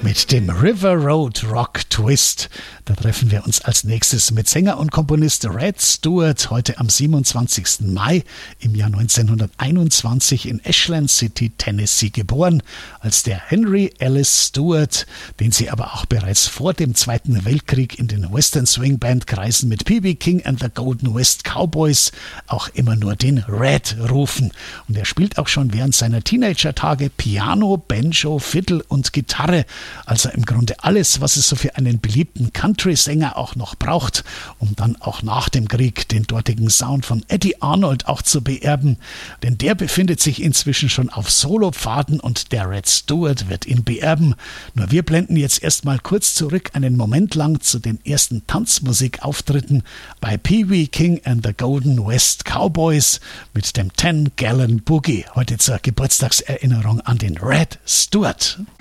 Mit dem River Road Rock Twist, da treffen wir uns als nächstes mit Sänger und Komponist Red Stewart, heute am 27. Mai im Jahr 1921 in Ashland City, Tennessee geboren, als der Henry Ellis Stewart, den sie aber auch bereits vor dem Zweiten Weltkrieg in den Western Swing Band Kreisen mit P.B. King and the Golden West Cowboys auch immer nur den Red rufen. Und er spielt auch schon während seiner Teenager-Tage Piano, Banjo, Fiddle und Gitarre. Also im Grunde alles, was es so für einen beliebten Country-Sänger auch noch braucht, um dann auch nach dem Krieg den dortigen Sound von Eddie Arnold auch zu beerben. Denn der befindet sich inzwischen schon auf Solopfaden und der Red Stewart wird ihn beerben. Nur wir blenden jetzt erstmal kurz zurück, einen Moment lang zu den ersten Tanzmusikauftritten bei Pee-wee King and the Golden West Cowboys mit dem 10-Gallon Boogie. Heute zur Geburtstagserinnerung an den Red Stewart.